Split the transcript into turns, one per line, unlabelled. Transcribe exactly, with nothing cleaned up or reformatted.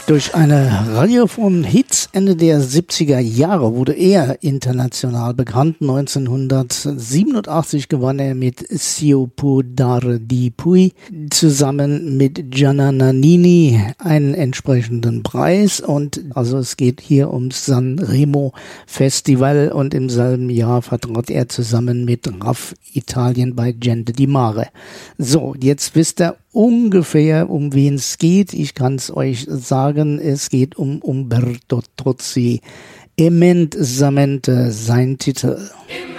Durch eine Reihe von Hits Ende der siebziger Jahre wurde er international bekannt. neunzehnhundertsiebenundachtzig gewann er mit Sia può dar di più zusammen mit Gianna Nannini einen entsprechenden Preis. Und also es geht hier ums Sanremo Festival, und im selben Jahr vertrat er zusammen mit Raff Italien bei Gente di Mare. So, jetzt wisst ihr ungefähr, um wen es geht. Ich kann es euch sagen, es geht um Umberto Tozzi. Immensamente, sein Titel.